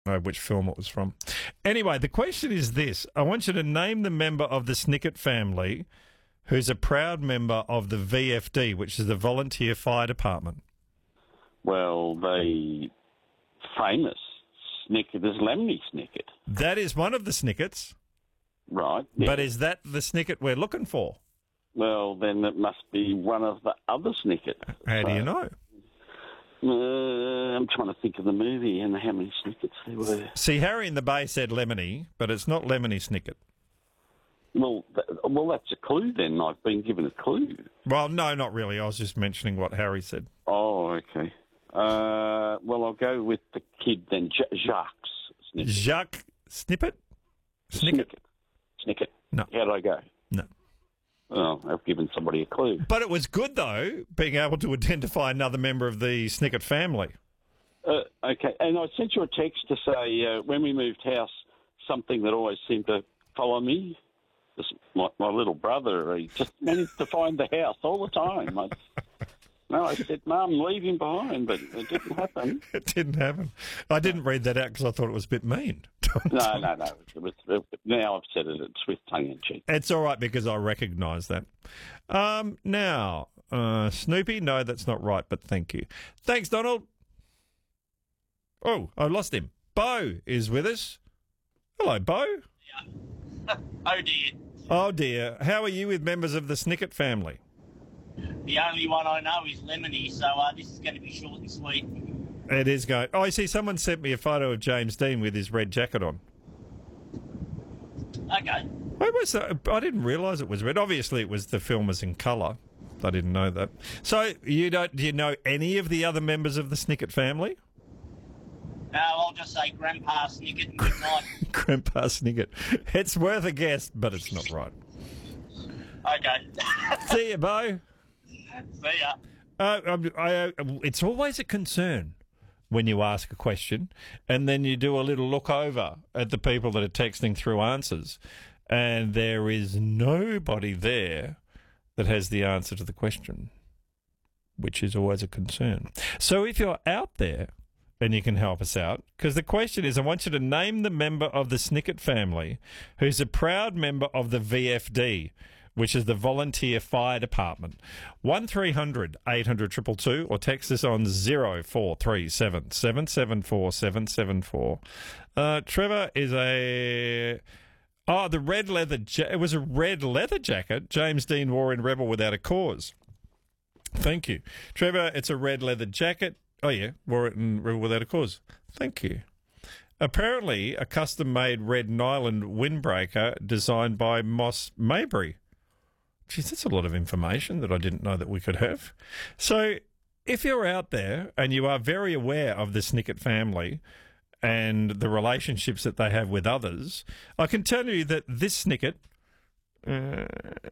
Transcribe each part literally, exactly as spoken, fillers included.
know which film it was from. Anyway, the question is this. I want you to name the member of the Snicket family who's a proud member of the V F D, which is the Volunteer Fire Department. Well, the famous Snicket is Lemony Snicket. That is one of the Snickets. Right. Yeah. But is that the Snicket we're looking for? Well, then it must be one of the other Snickets. How so, do you know? Uh, I'm trying to think of the movie and how many Snickets there were. See, Harry in the Bay said Lemony, but it's not Lemony Snicket. Well, th- well, that's a clue then. I've been given a clue. Well, no, not really. I was just mentioning what Harry said. Oh, okay. Uh, well, I'll go with the kid then, J- Jacques Snicket. Jacques Snippet? Snicket? Snicket. No. How did I go? No. Oh, I've given somebody a clue. But it was good, though, being able to identify another member of the Snicket family. Uh, okay, and I sent you a text to say uh, when we moved house, something that always seemed to follow me. This, my, my little brother, he just managed to find the house all the time. I, no, I said, Mum, leave him behind, but it didn't happen. It didn't happen. I didn't read that out because I thought it was a bit mean. no, no, no. It was, it, now I've said it, it's with tongue-in-cheek. It's all right because I recognise that. Um, now, uh, Snoopy, no, that's not right, but thank you. Thanks, Donald. Oh, I lost him. Bo is with us. Hello, Bo. Yeah. Oh, dear. Oh, dear. How are you with members of the Snicket family? The only one I know is Lemony, so uh, this is going to be short and sweet. It is going. Oh, I see. Someone sent me a photo of James Dean with his red jacket on. Okay. Why was that? I didn't realise it was red. Obviously, it was the film was in colour. I didn't know that. So, you don't? Do you know any of the other members of the Snicket family? No, I'll just say Grandpa Snicket and good night. Grandpa Snicket. It's worth a guess, but it's not right. Okay. See you, Bo. See ya. Uh, I, I, it's always a concern when you ask a question and then you do a little look over at the people that are texting through answers and there is nobody there that has the answer to the question, which is always a concern. So if you're out there and you can help us out, because the question is, I want you to name the member of the Snicket family who's a proud member of the V F D, which is the Volunteer Fire Department. one three hundred eight hundred two two two or text us on zero four three seven seven seven four seven seven four. Uh, Trevor is a... Oh, the red leather... Ja- it was a red leather jacket James Dean wore in Rebel Without a Cause. Thank you. Trevor, it's a red leather jacket. Oh, yeah, wore it in Rebel Without a Cause. Thank you. Apparently, a custom-made red nylon windbreaker designed by Moss Mabry. Geez, that's a lot of information that I didn't know that we could have. So if you're out there and you are very aware of the Snicket family and the relationships that they have with others, I can tell you that this Snicket uh,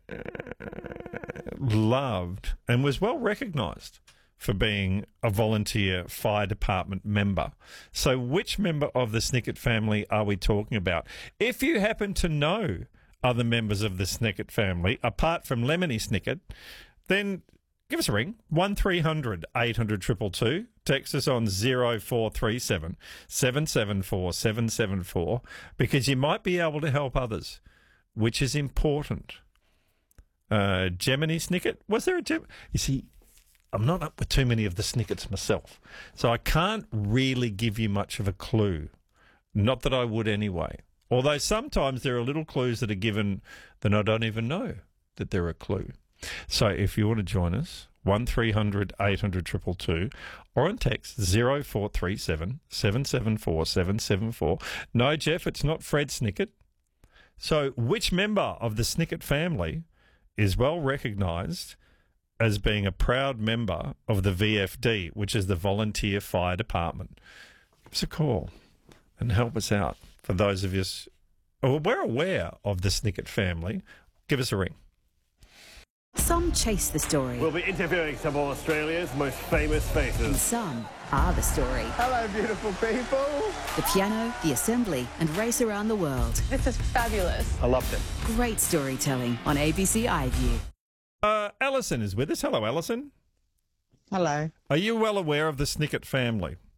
loved and was well recognised for being a volunteer fire department member. So which member of the Snicket family are we talking about? If you happen to know other members of the Snicket family, apart from Lemony Snicket, then give us a ring, one three hundred eight hundred two two two. Text us on zero four three seven seven seven four seven seven four because you might be able to help others, which is important. Uh, Gemini Snicket? Was there a Gem? You see, I'm not up with too many of the Snickets myself, so I can't really give you much of a clue. Not that I would anyway. Although sometimes there are little clues that are given that I don't even know that they're a clue. So if you want to join us, one three hundred eight hundred two two two or on text zero four three seven seven seven four seven seven four. No, Jeff, it's not Fred Snicket. So which member of the Snicket family is well recognised as being a proud member of the V F D, which is the Volunteer Fire Department? Give us a call and help us out. For those of us who are aware of the Snicket family, give us a ring. Some chase the story. We'll be interviewing some of Australia's most famous And faces. some are the story. Hello, beautiful people. The piano, the assembly, and race around the world. This is fabulous. I loved it. Great storytelling on A B C iView. Uh, Alison is with us. Hello, Alison. Hello. Are you well aware of the Snicket family?